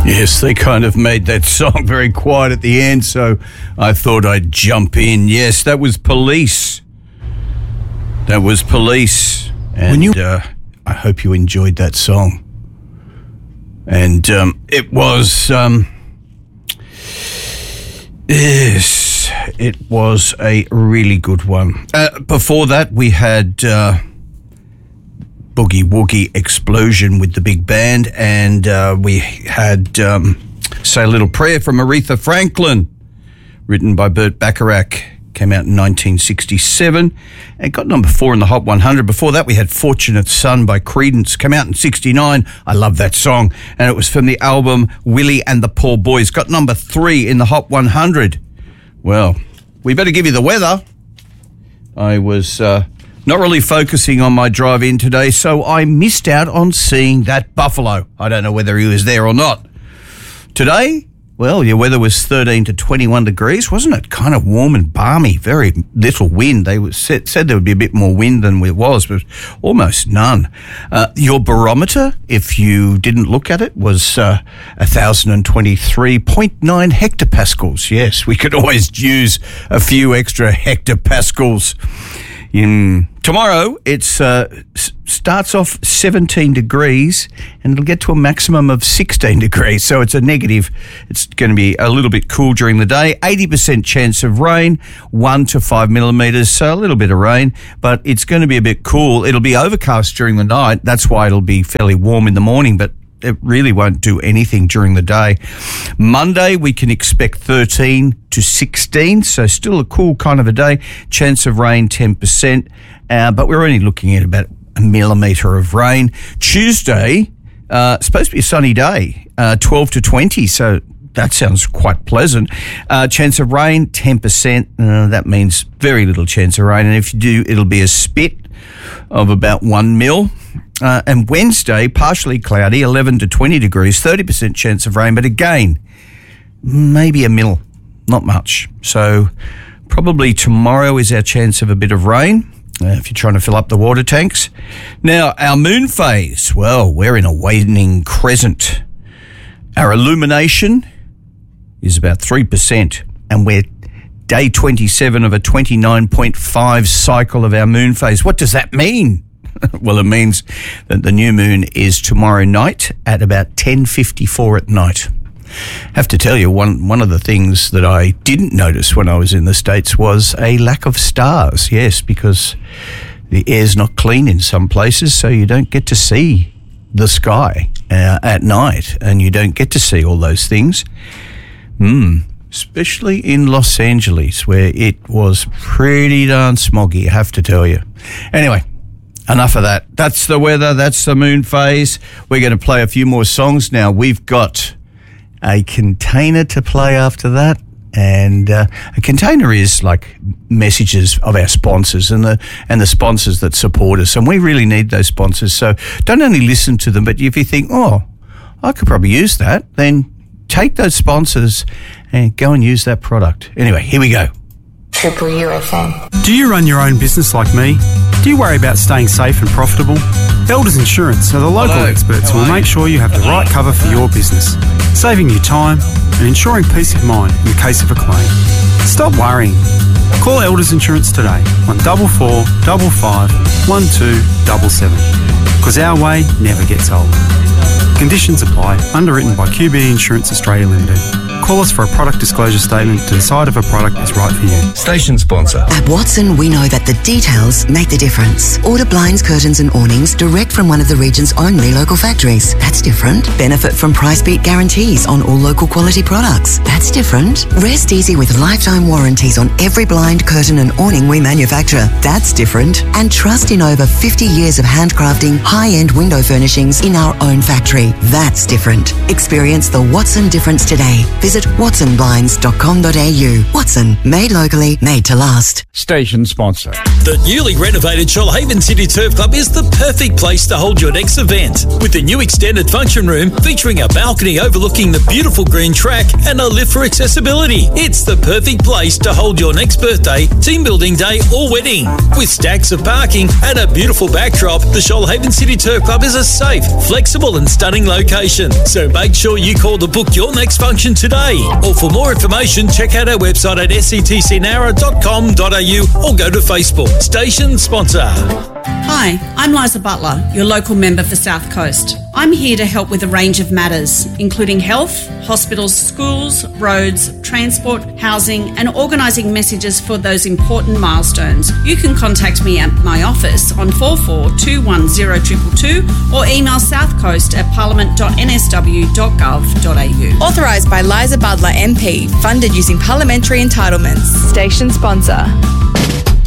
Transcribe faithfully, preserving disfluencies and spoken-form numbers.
Yes, they kind of made that song very quiet at the end, so I thought I'd jump in. Yes, that was Police. That was Police. And when you, uh, I hope you enjoyed that song. And um, it was, um, yes, it was a really good one. Uh, before that, we had uh, Boogie Woogie Explosion with the big band, and uh, we had um, Say a Little Prayer from Aretha Franklin, written by Burt Bacharach. Came out in nineteen sixty-seven and got number four in the Hot one hundred. Before that, we had Fortunate Son by Creedence. Came out in sixty-nine. I love that song. And it was from the album Willie and the Poor Boys. Got number three in the Hot one hundred. Well, we better give you the weather. I was uh, not really focusing on my drive in today, so I missed out on seeing that buffalo. I don't know whether he was there or not. Today, well, your weather was thirteen to twenty-one degrees. Wasn't it kind of warm and balmy? Very little wind. They said, said there would be a bit more wind than there was, but almost none. Uh, your barometer, if you didn't look at it, was uh, one thousand twenty-three point nine hectopascals. Yes, we could always use a few extra hectopascals. In tomorrow, it's uh, starts off seventeen degrees and it'll get to a maximum of sixteen degrees. So it's a negative. It's going to be a little bit cool during the day. eighty percent chance of rain, one to five millimetres. So a little bit of rain, but it's going to be a bit cool. It'll be overcast during the night. That's why it'll be fairly warm in the morning, but it really won't do anything during the day. Monday, we can expect thirteen to sixteen, so still a cool kind of a day. Chance of rain, ten percent, uh, but we're only looking at about a millimetre of rain. Tuesday, uh, supposed to be a sunny day, uh, twelve to twenty, so that sounds quite pleasant. Uh, chance of rain, ten percent. Uh, that means very little chance of rain, and if you do, it'll be a spit of about one mil. Uh, and Wednesday, partially cloudy, eleven to twenty degrees, thirty percent chance of rain, but again, maybe a mil, not much. So probably tomorrow is our chance of a bit of rain, uh, if you're trying to fill up the water tanks. Now, our moon phase, well, we're in a waning crescent. Our illumination is about three percent, and we're day twenty-seven of a twenty-nine point five cycle of our moon phase. What does that mean? Well, it means that the new moon is tomorrow night at about ten fifty-four at night. I have to tell you, one, one of the things that I didn't notice when I was in the States was a lack of stars. Yes, because the air's not clean in some places, so you don't get to see the sky uh, at night, and you don't get to see all those things. Hmm. Especially in Los Angeles, where it was pretty darn smoggy, I have to tell you. Anyway, enough of that. That's the weather. That's the moon phase. We're going to play a few more songs now. We've got a container to play after that. And uh, a container is like messages of our sponsors and the and the sponsors that support us. And we really need those sponsors. So don't only listen to them, but if you think, oh, I could probably use that, then take those sponsors and go and use that product. Anyway, here we go. Triple U F M. Do you run your own business like me? Do you worry about staying safe and profitable? Elders Insurance are the local Hello. experts who How will are make you? sure you have the right cover for your business, saving you time and ensuring peace of mind in the case of a claim. Stop worrying. Call Elders Insurance today on double four double five one two double seven, because our way never gets old. Conditions apply. Underwritten by Q B Insurance Australia Limited. Call us for a product disclosure statement to decide if a product is right for you. Station sponsor. At Watson, we know that the details make the difference. Order blinds, curtains and awnings direct from one of the region's only local factories. That's different. Benefit from price beat guarantees on all local quality products. That's different. Rest easy with lifetime warranties on every blind, curtain and awning we manufacture. That's different. And trust in over fifty years of handcrafting high-end window furnishings in our own factory. That's different. Experience the Watson difference today. Visit visit watson blinds dot com dot a u. Watson, made locally, made to last. Station sponsor. The newly renovated Shoalhaven City Turf Club is the perfect place to hold your next event. With the new extended function room featuring a balcony overlooking the beautiful green track and a lift for accessibility. It's the perfect place to hold your next birthday, team building day or wedding. With stacks of parking and a beautiful backdrop, the Shoalhaven City Turf Club is a safe, flexible and stunning location. So make sure you call to book your next function today. Or for more information, check out our website at s c t c nara dot com dot a u or go to Facebook. Station sponsor. Hi, I'm Liza Butler, your local member for South Coast. I'm here to help with a range of matters, including health, hospitals, schools, roads, transport, housing, and organising messages for those important milestones. You can contact me at my office on four four two one zero two two two or email southcoast at parliament dot n s w dot gov dot a u. Authorised by Liza Butler M P, funded using parliamentary entitlements. Station sponsor.